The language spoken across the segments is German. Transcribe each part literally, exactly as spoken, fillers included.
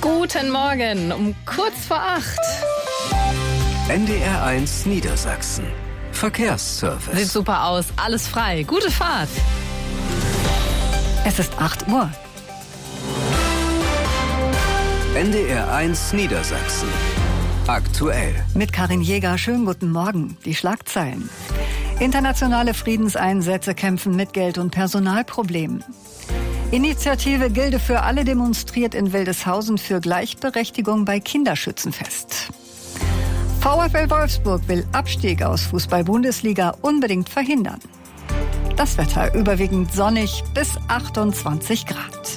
Guten Morgen, um kurz vor acht. N D R eins Niedersachsen. Verkehrsservice. Sieht super aus, alles frei. Gute Fahrt. Es ist acht Uhr. N D R eins Niedersachsen. Aktuell. Mit Karin Jäger, schönen guten Morgen. Die Schlagzeilen. Internationale Friedenseinsätze kämpfen mit Geld- und Personalproblemen. Initiative Gilde für alle demonstriert in Wildeshausen für Gleichberechtigung bei Kinderschützenfest. VfL Wolfsburg will Abstieg aus Fußball-Bundesliga unbedingt verhindern. Das Wetter überwiegend sonnig bis achtundzwanzig Grad.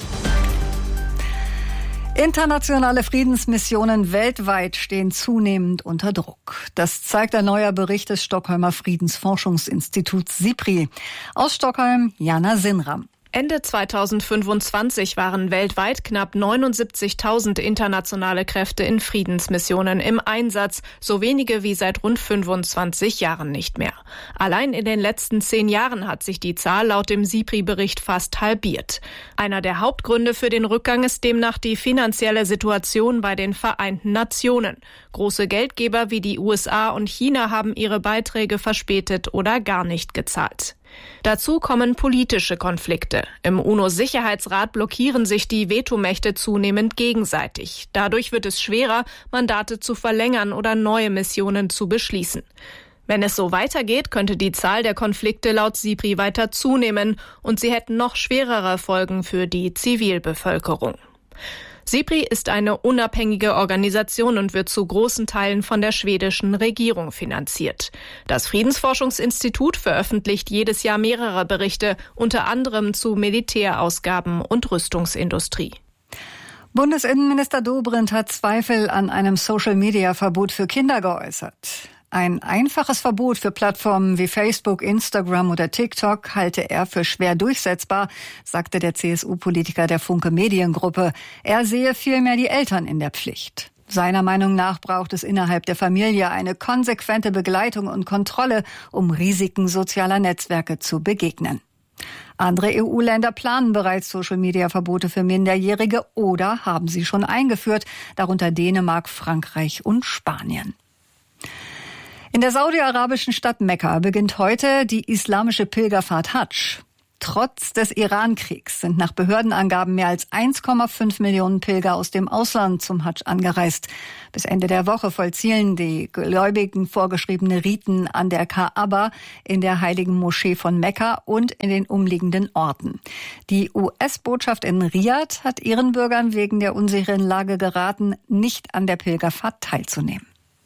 Internationale Friedensmissionen weltweit stehen zunehmend unter Druck. Das zeigt ein neuer Bericht des Stockholmer Friedensforschungsinstituts SIPRI. Aus Stockholm, Jana Sinram. Ende zweitausendfünfundzwanzig waren weltweit knapp neunundsiebzigtausend internationale Kräfte in Friedensmissionen im Einsatz, so wenige wie seit rund fünfundzwanzig Jahren nicht mehr. Allein in den letzten zehn Jahren hat sich die Zahl laut dem SIPRI-Bericht fast halbiert. Einer der Hauptgründe für den Rückgang ist demnach die finanzielle Situation bei den Vereinten Nationen. Große Geldgeber wie die U S A und China haben ihre Beiträge verspätet oder gar nicht gezahlt. Dazu kommen politische Konflikte. Im UNO-Sicherheitsrat blockieren sich die Vetomächte zunehmend gegenseitig. Dadurch wird es schwerer, Mandate zu verlängern oder neue Missionen zu beschließen. Wenn es so weitergeht, könnte die Zahl der Konflikte laut SIPRI weiter zunehmen und sie hätten noch schwerere Folgen für die Zivilbevölkerung. SIPRI ist eine unabhängige Organisation und wird zu großen Teilen von der schwedischen Regierung finanziert. Das Friedensforschungsinstitut veröffentlicht jedes Jahr mehrere Berichte, unter anderem zu Militärausgaben und Rüstungsindustrie. Bundesinnenminister Dobrindt hat Zweifel an einem Social-Media-Verbot für Kinder geäußert. Ein einfaches Verbot für Plattformen wie Facebook, Instagram oder TikTok halte er für schwer durchsetzbar, sagte der C S U-Politiker der Funke Mediengruppe. Er sehe vielmehr die Eltern in der Pflicht. Seiner Meinung nach braucht es innerhalb der Familie eine konsequente Begleitung und Kontrolle, um Risiken sozialer Netzwerke zu begegnen. Andere E U-Länder planen bereits Social-Media-Verbote für Minderjährige oder haben sie schon eingeführt, darunter Dänemark, Frankreich und Spanien. In der saudi-arabischen Stadt Mekka beginnt heute die islamische Pilgerfahrt Hadsch. Trotz des Iran-Kriegs sind nach Behördenangaben mehr als eins Komma fünf Millionen Pilger aus dem Ausland zum Hadsch angereist. Bis Ende der Woche vollziehen die Gläubigen vorgeschriebene Riten an der Kaaba, in der heiligen Moschee von Mekka und in den umliegenden Orten. Die U S-Botschaft in Riad hat ihren Bürgern wegen der unsicheren Lage geraten, nicht an der Pilgerfahrt teilzunehmen.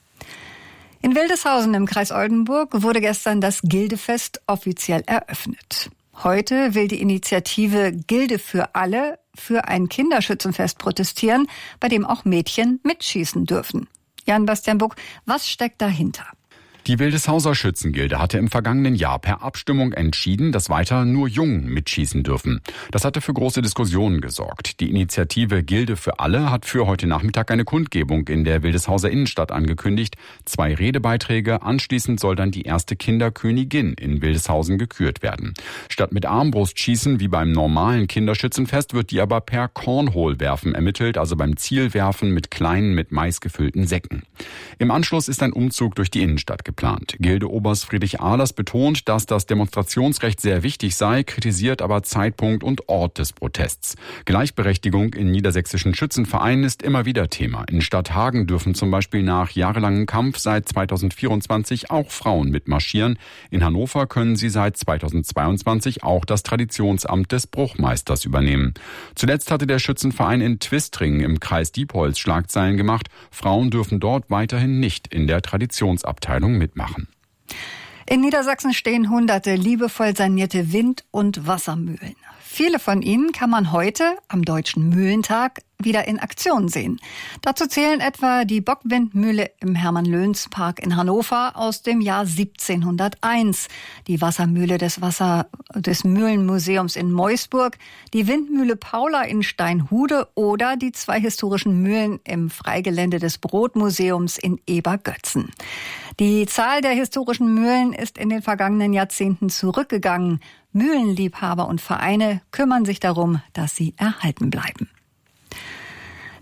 In Wildeshausen im Kreis Oldenburg wurde gestern das Gildefest offiziell eröffnet. Heute will die Initiative Gilde für alle für ein Kinderschützenfest protestieren, bei dem auch Mädchen mitschießen dürfen. Jan-Bastian Buck, was steckt dahinter? Die Wildeshauser Schützengilde hatte im vergangenen Jahr per Abstimmung entschieden, dass weiter nur Jungen mitschießen dürfen. Das hatte für große Diskussionen gesorgt. Die Initiative Gilde für alle hat für heute Nachmittag eine Kundgebung in der Wildeshauser Innenstadt angekündigt. Zwei Redebeiträge, anschließend soll dann die erste Kinderkönigin in Wildeshausen gekürt werden. Statt mit Armbrustschießen wie beim normalen Kinderschützenfest wird die aber per Cornhole-Werfen ermittelt, also beim Zielwerfen mit kleinen, mit Mais gefüllten Säcken. Im Anschluss ist ein Umzug durch die Innenstadt geplant. Geplant. Gildeoberst Friedrich Ahlers betont, dass das Demonstrationsrecht sehr wichtig sei, kritisiert aber Zeitpunkt und Ort des Protests. Gleichberechtigung in niedersächsischen Schützenvereinen ist immer wieder Thema. In Stadthagen dürfen zum Beispiel nach jahrelangem Kampf seit zweitausendvierundzwanzig auch Frauen mitmarschieren. In Hannover können sie seit zweitausendzweiundzwanzig auch das Traditionsamt des Bruchmeisters übernehmen. Zuletzt hatte der Schützenverein in Twistringen im Kreis Diepholz Schlagzeilen gemacht. Frauen dürfen dort weiterhin nicht in der Traditionsabteilung mitmachen. mitmachen. In Niedersachsen stehen hunderte liebevoll sanierte Wind- und Wassermühlen. Viele von ihnen kann man heute, am Deutschen Mühlentag, wieder in Aktion sehen. Dazu zählen etwa die Bockwindmühle im Hermann-Löns-Park in Hannover aus dem Jahr siebzehnhunderteins, die Wassermühle des Wasser des Mühlenmuseums in Meusburg, die Windmühle Paula in Steinhude oder die zwei historischen Mühlen im Freigelände des Brotmuseums in Ebergötzen. Die Zahl der historischen Mühlen ist in den vergangenen Jahrzehnten zurückgegangen. Mühlenliebhaber und Vereine kümmern sich darum, dass sie erhalten bleiben.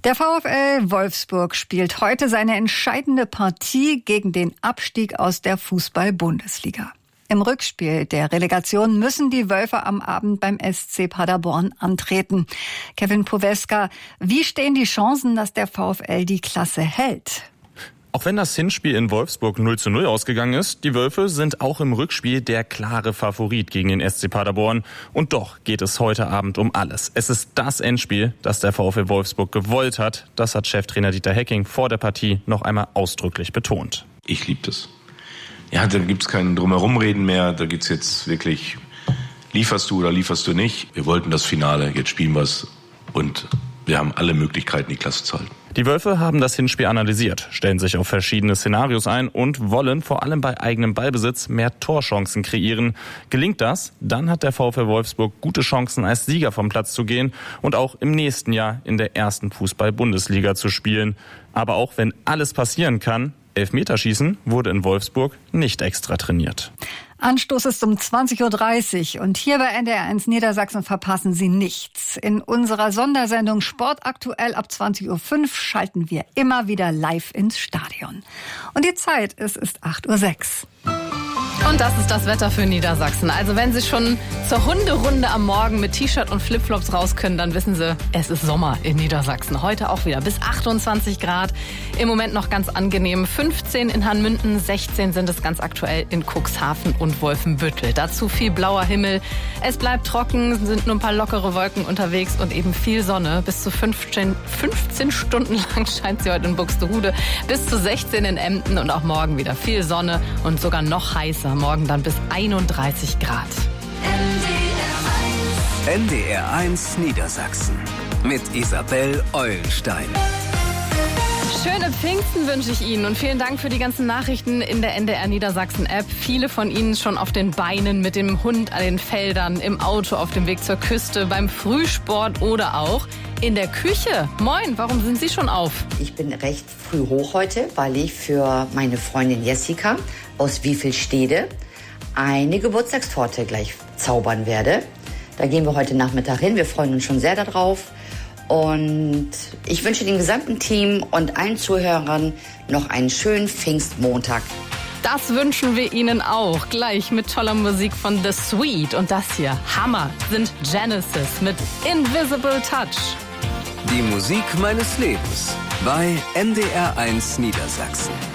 Der VfL Wolfsburg spielt heute seine entscheidende Partie gegen den Abstieg aus der Fußball-Bundesliga. Im Rückspiel der Relegation müssen die Wölfe am Abend beim S C Paderborn antreten. Kevin Poweska, wie stehen die Chancen, dass der VfL die Klasse hält? Auch wenn das Hinspiel in Wolfsburg null zu null ausgegangen ist, die Wölfe sind auch im Rückspiel der klare Favorit gegen den S C Paderborn. Und doch geht es heute Abend um alles. Es ist das Endspiel, das der VfL Wolfsburg gewollt hat. Das hat Cheftrainer Dieter Hecking vor der Partie noch einmal ausdrücklich betont. Ich liebe das. Ja, da gibt's kein Drumherumreden mehr. Da geht's jetzt wirklich, lieferst du oder lieferst du nicht. Wir wollten das Finale, jetzt spielen wir's und wir haben alle Möglichkeiten, die Klasse zu halten. Die Wölfe haben das Hinspiel analysiert, stellen sich auf verschiedene Szenarios ein und wollen vor allem bei eigenem Ballbesitz mehr Torchancen kreieren. Gelingt das, dann hat der VfL Wolfsburg gute Chancen, als Sieger vom Platz zu gehen und auch im nächsten Jahr in der ersten Fußball-Bundesliga zu spielen. Aber auch wenn alles passieren kann, Elfmeterschießen wurde in Wolfsburg nicht extra trainiert. Anstoß ist um zwanzig Uhr dreißig und hier bei N D R eins Niedersachsen verpassen Sie nichts. In unserer Sondersendung Sport aktuell ab zwanzig Uhr fünf schalten wir immer wieder live ins Stadion. Und die Zeit, es ist acht Uhr sechs. Und das ist das Wetter für Niedersachsen. Also wenn Sie schon zur Hunderunde am Morgen mit T-Shirt und Flipflops raus können, dann wissen Sie, es ist Sommer in Niedersachsen. Heute auch wieder bis achtundzwanzig Grad. Im Moment noch ganz angenehm. fünfzehn in Hanmünden, sechzehn sind es ganz aktuell in Cuxhaven und Wolfenbüttel. Dazu viel blauer Himmel. Es bleibt trocken, sind nur ein paar lockere Wolken unterwegs und eben viel Sonne. Bis zu fünfzehn, fünfzehn Stunden lang scheint sie heute in Buxtehude. Bis zu sechzehn in Emden und auch morgen wieder viel Sonne und sogar noch heißer. Morgen dann bis einunddreißig Grad. N D R eins Niedersachsen mit Isabel Eulenstein. Schöne Pfingsten wünsche ich Ihnen und vielen Dank für die ganzen Nachrichten in der N D R Niedersachsen App. Viele von Ihnen schon auf den Beinen, mit dem Hund an den Feldern, im Auto auf dem Weg zur Küste, beim Frühsport oder auch in der Küche. Moin, warum sind Sie schon auf? Ich bin recht früh hoch heute, weil ich für meine Freundin Jessica aus Wiefelstede eine Geburtstagstorte gleich zaubern werde. Da gehen wir heute Nachmittag hin. Wir freuen uns schon sehr darauf. Und ich wünsche dem gesamten Team und allen Zuhörern noch einen schönen Pfingstmontag. Das wünschen wir Ihnen auch. Gleich mit toller Musik von The Sweet. Und das hier, Hammer, sind Genesis mit Invisible Touch. Die Musik meines Lebens bei N D R eins Niedersachsen.